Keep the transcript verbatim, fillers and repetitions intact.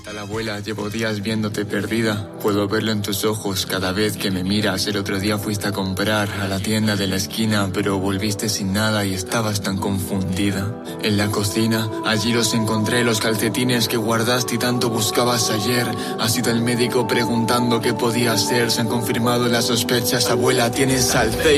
A la abuela, llevo días viéndote perdida. Puedo verlo en tus ojos cada vez que me miras. El otro día fuiste a comprar a la tienda de la esquina, pero volviste sin nada y estabas tan confundida. En la cocina, allí los encontré, los calcetines que guardaste y tanto buscabas ayer. Ha sido el médico preguntando qué podía hacer. Se han confirmado las sospechas, abuela, tienes Alzheimer.